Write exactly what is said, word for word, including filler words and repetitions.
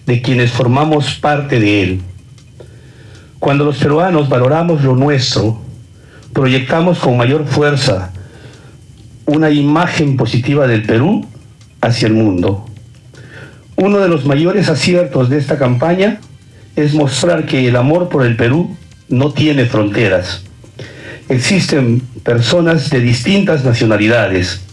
de quienes formamos parte de él. Cuando los peruanos valoramos lo nuestro, proyectamos con mayor fuerza una imagen positiva del Perú hacia el mundo. Uno de los mayores aciertos de esta campaña es mostrar que el amor por el Perú no tiene fronteras. Existen personas de distintas nacionalidades,